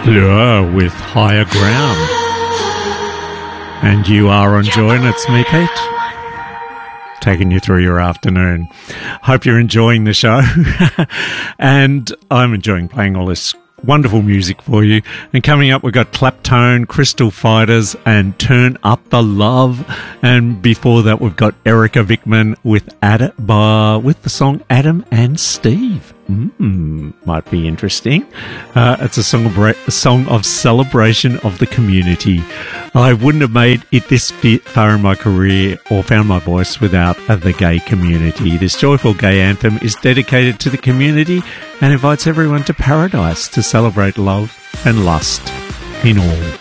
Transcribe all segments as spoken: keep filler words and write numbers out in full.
Blur with Higher Ground. And you are on Joy, and it's me, Pete, taking you through your afternoon. Hope you're enjoying the show. And I'm enjoying playing all this wonderful music for you. And coming up, we've got Claptone, Crystal Fighters, and Turn Up the Love. And before that, we've got Erica Vickman with Ad- uh, with the song Adam and Steve. Mm, might be interesting. Uh, it's a song, of, a song of celebration of the community. I wouldn't have made it this far in my career or found my voice without uh, the gay community. This joyful gay anthem is dedicated to the community and invites everyone to paradise to celebrate love and lust in all.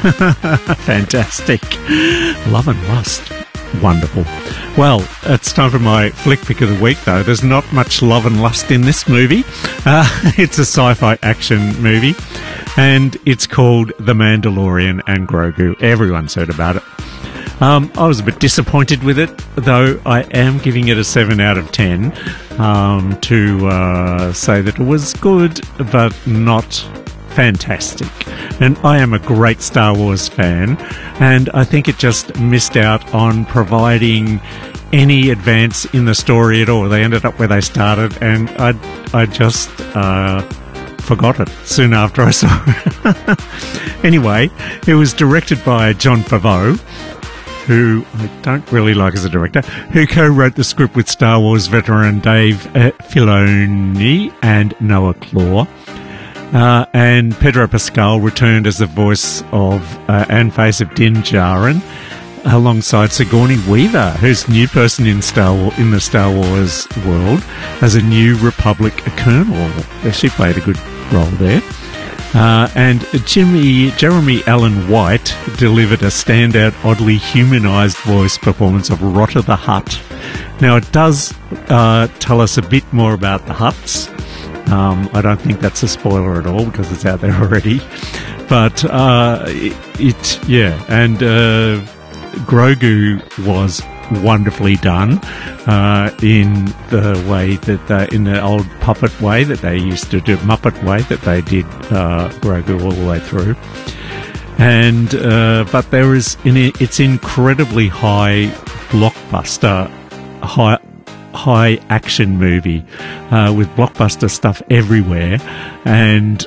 Fantastic. Love and lust. Wonderful. Well, it's time for my flick pick of the week, though. There's not much love and lust in this movie. Uh, it's a sci-fi action movie, and it's called The Mandalorian and Grogu. Everyone's heard about it. Um, I was a bit disappointed with it, though I am giving it a seven out of ten um, to uh, say that it was good, but not fantastic. And I am a great Star Wars fan, and I think it just missed out on providing any advance in the story at all. They ended up where they started, and I I just uh, forgot it soon after I saw it. Anyway, it was directed by Jon Favreau, who I don't really like as a director, who co-wrote the script with Star Wars veteran Dave uh, Filoni and Noah Claw. Uh, and Pedro Pascal returned as the voice of uh, and face of Din Djarin, alongside Sigourney Weaver, who's a new person in Star War- in the Star Wars world, as a New Republic colonel. She played a good role there. Uh, and Jimmy Jeremy Allen White delivered a standout, oddly humanised voice performance of Rotter the Hutt. Now, it does uh, tell us a bit more about the Hutts. Um, I don't think that's a spoiler at all because it's out there already. But uh, it, it, yeah, and uh, Grogu was wonderfully done uh, in the way that they, in the old puppet way that they used to do, Muppet way that they did uh, Grogu all the way through. And uh, but there is, in it, it's incredibly high blockbuster, high. high action movie uh, with blockbuster stuff everywhere, and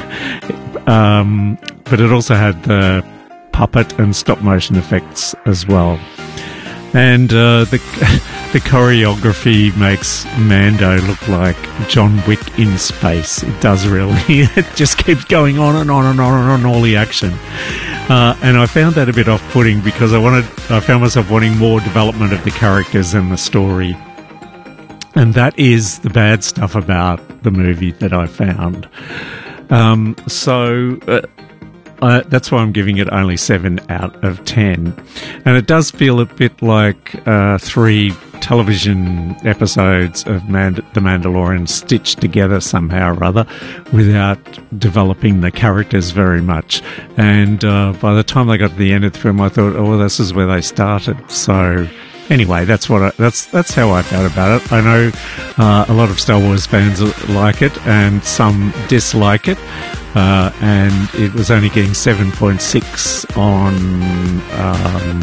um, but it also had the puppet and stop motion effects as well, and uh, the the choreography makes Mando look like John Wick in space. It does really. It just keeps going on and on and on and on, all the action. Uh, and I found that a bit off-putting because I wanted, I found myself wanting more development of the characters and the story. And that is the bad stuff about the movie that I found. Um, so uh, I, that's why I'm giving it only seven out of ten. And it does feel a bit like uh, three television episodes of Mand- The Mandalorian stitched together somehow or other without developing the characters very much. And uh, by the time they got to the end of the film, I thought, oh, well, this is where they started. So anyway, that's what I, that's that's how I felt about it. I know uh, a lot of Star Wars fans like it, and some dislike it. Uh, and it was only getting seven point six on um,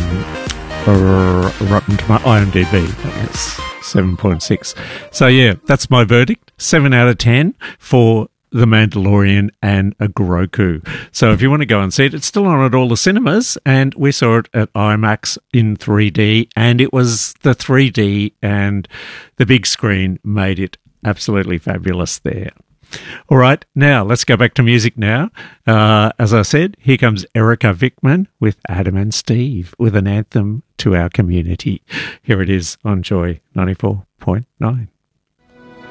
Rotten Tomatoes, IMDb. That was seven point six. So yeah, that's my verdict. Seven out of ten for The Mandalorian and a Grogu. So if you want to go and see it, it's still on at all the cinemas, and we saw it at IMAX in three D, and it was the three D and the big screen made it absolutely fabulous there. All right, now let's go back to music now. Uh, as I said, here comes Erica Vickman with Adam and Steve with an anthem to our community. Here it is on Joy ninety-four point nine.